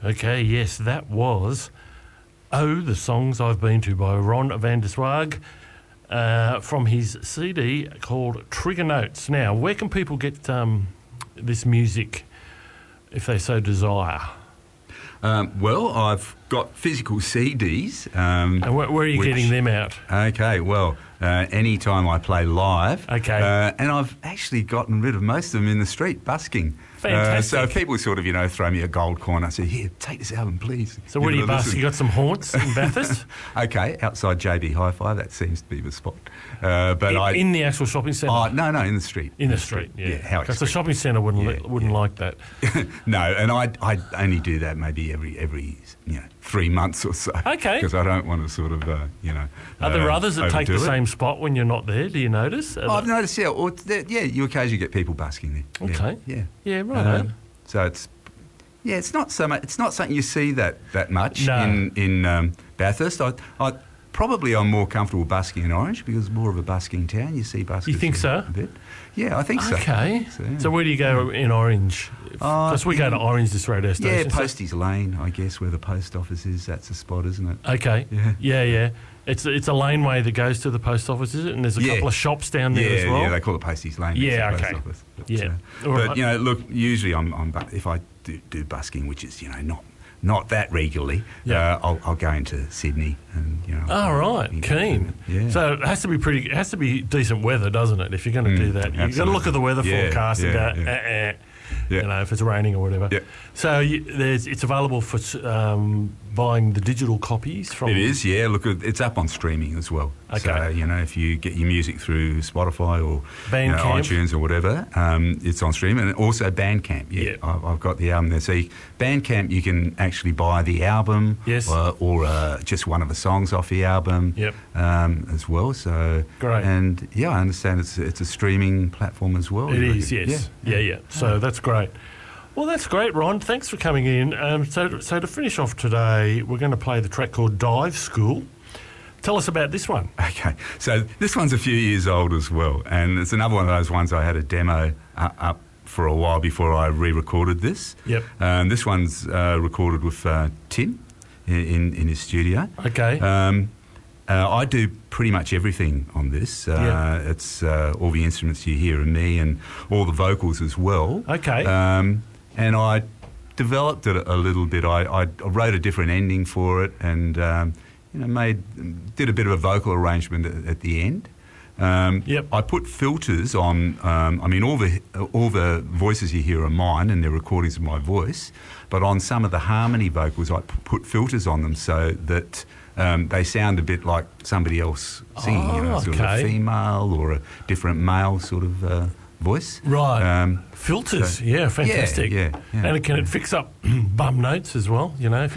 Okay, yes, that was Oh, the Songs I've Been To by Ron van der Zwaag from his CD called Trigger Notes. Now, where can people get this music if they so desire? Well, I've got physical CDs. And where are you getting them out? Okay, well, any time I play live. Okay. And I've actually gotten rid of most of them in the street, busking. Fantastic. So if people sort of, throw me a gold coin, I say, here, take this album, please. So where do you busk? You got some haunts in Bathurst? Okay, outside JB Hi-Fi, that seems to be the spot. In the actual shopping centre? No, in the street. In the street, yeah. How because the shopping centre wouldn't like that. No, and I only do that maybe every 3 months or so. Okay. Because I don't want to sort of, Are there others that take the same spot when you're not there? Do you notice? I've noticed, yeah. Or, you occasionally get people busking there. Okay. Yeah. Yeah, right. So it's not so much. It's not something you see that much No. in Bathurst. I'm more comfortable busking in Orange because it's more of a busking town. You see buskers. You think so? A bit. Yeah, I think so. Okay. So where do you go in Orange? Because we go to Orange, this radio station. Yeah, Posties Lane, I guess, where the post office is. That's a spot, isn't it? Okay. Yeah. It's a laneway that goes to the post office, is it? And there's a couple of shops down there as well. Yeah, they call it Posties Lane. Yeah, it's the okay. Post office. But, but look, usually if I do busking, which is not that regularly, I'll go into Sydney and Oh right, keen. Yeah. So it has to be decent weather, doesn't it? If you're going to do that, you've got to look at the weather forecast and go, if it's raining or whatever. Yeah. So it's available for buying the digital copies from. It is, yeah. Look, it's up on streaming as well. Okay. So if you get your music through Spotify or Bandcamp. iTunes or whatever, it's on stream, and also Bandcamp. Yeah, I've got the album there. So Bandcamp, you can actually buy the album, yes, or just one of the songs off the album, yep, as well. So great. And I understand it's a streaming platform as well. It is, yes, yeah. So that's great. Well, that's great, Ron. Thanks for coming in. So to finish off today, we're going to play the track called Dive School. Tell us about this one. Okay, so this one's a few years old as well, and it's another one of those ones I had a demo up for a while before I re-recorded this. Yep. This one's recorded with Tim in his studio. Okay. I do pretty much everything on this. It's all the instruments you hear and me and all the vocals as well. Okay. And I developed it a little bit. I wrote a different ending for it and, did a bit of a vocal arrangement at the end. Yep. I put filters on. All the voices you hear are mine, and they're recordings of my voice. But on some of the harmony vocals, I put filters on them so that they sound a bit like somebody else singing. Sort of a female or a different male sort of voice. Right. Filters. So, fantastic. Yeah. And can it fix up bum notes as well? If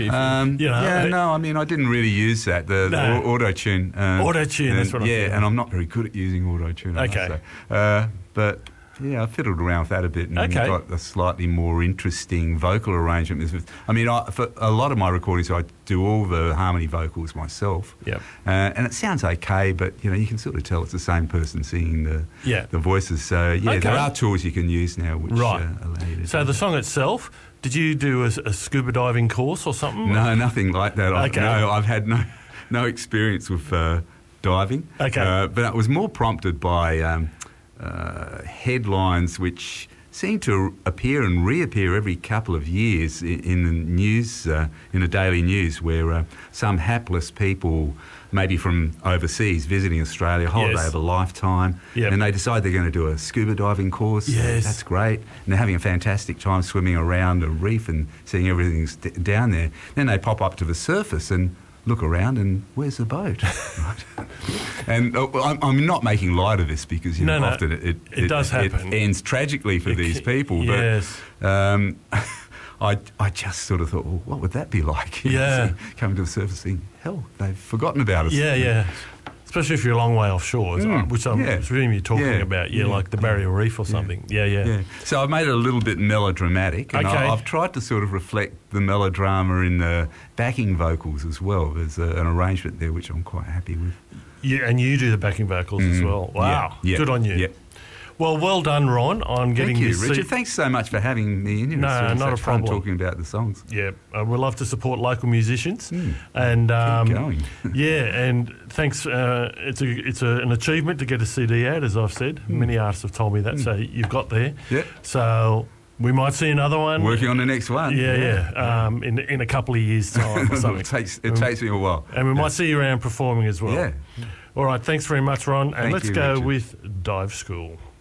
I didn't really use that. The auto-tune. Auto-tune, that's what I and I'm not very good at using auto-tune, I must say. But I fiddled around with that a bit and got a slightly more interesting vocal arrangement. For a lot of my recordings, I do all the harmony vocals myself. Yep. And it sounds okay, but, you can sort of tell it's the same person singing the voices. So, there are tools you can use now which allow you to So the song itself, did you do a scuba diving course or something? No, nothing like that. Okay. I've had no experience with diving. Okay. But it was more prompted by headlines which seem to appear and reappear every couple of years in the news, in the daily news, where some hapless people, maybe from overseas, visiting Australia, holiday of a lifetime, and they decide they're going to do a scuba diving course. Yes. That's great. And they're having a fantastic time swimming around a reef and seeing everything's down there. Then they pop up to the surface and look around and where's the boat? Right. And I'm not making light of this because often it does happen. It ends tragically for these people. Yes. But I just sort of thought, well, what would that be like? Coming to the surface, thinking, hell, they've forgotten about us. Yeah. Especially if you're a long way offshore, which I'm assuming you're talking about, like the Barrier Reef or something. Yeah. So I've made it a little bit melodramatic, and I've tried to sort of reflect the melodrama in the backing vocals as well. There's an arrangement there which I'm quite happy with. Yeah, and you do the backing vocals as well. Wow, good on you. Yeah. Well, well done, Ron, on getting Thank you, this Richard. seat. Thanks so much for having me in here. No, It's not such a fun problem. talking about the songs. Yeah, we love to support local musicians, and Keep going. yeah, and thanks. It's an achievement to get a CD out, as I've said. Many artists have told me that, so you've got there. Yeah. So we might see another one. Working on the next one. Yeah. In a couple of years' time or something. it takes me a while. And we might see you around performing as well. Yeah. All right, thanks very much, Ron. And Thank let's you, go Richard. with Dive School.